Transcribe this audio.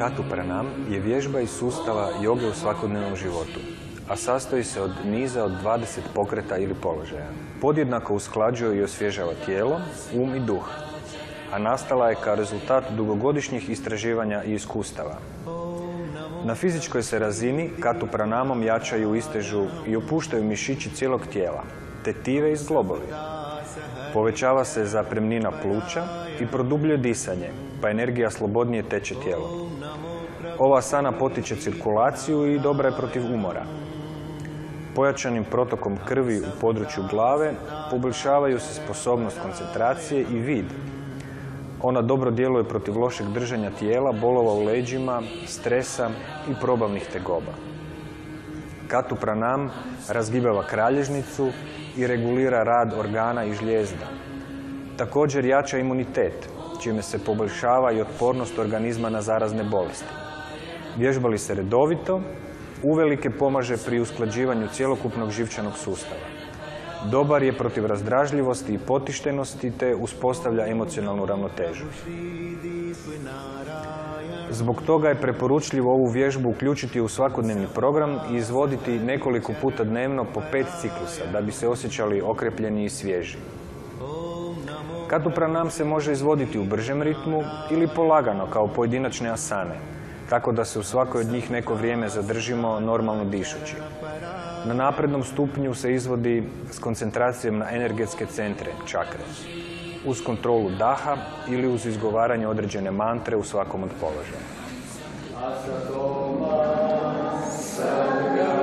Katu Pranam je vježba iz sustava joge u svakodnevnom životu, a sastoji se od niza od 20 pokreta ili položaja. Podjednako usklađuje i osvježava tijelo, um i duh, a nastala je kao rezultat dugogodišnjih istraživanja i iskustava. Na fizičkoj se razini Katu Pranamom jačaju, istežu i opuštaju mišići cijelog tijela, tetive i zglobovi. Povećava se zapremnina pluća i produbljuje disanje, pa energija slobodnije teče tijelom. Ova asana potiče cirkulaciju i dobra je protiv umora. Pojačanim protokom krvi u području glave poboljšavaju se sposobnost koncentracije i vid. Ona dobro djeluje protiv lošeg držanja tijela, bolova u leđima, stresa i probavnih tegoba. Katu Pranam razgibava kralježnicu i regulira rad organa i žlijezda. Također jača imunitet, čime se poboljšava i otpornost organizma na zarazne bolesti. Vježba li se redovito, uvelike pomaže pri usklađivanju cjelokupnog živčanog sustava. Dobar je protiv razdražljivosti i potištenosti te uspostavlja emocionalnu ravnotežu. Zbog toga je preporučljivo ovu vježbu uključiti u svakodnevni program i izvoditi nekoliko puta dnevno po 5 ciklusa da bi se osjećali okrepljeni i svježi. Katu Pranam se može izvoditi u bržem ritmu ili polagano kao pojedinačne asane, tako da se u svakoj od njih neko vrijeme zadržimo normalno dišući. Na naprednom stupnju se izvodi s koncentracijom na energetske centre, čakre, uz kontrolu daha ili uz izgovaranje određene mantre u svakom od položaja.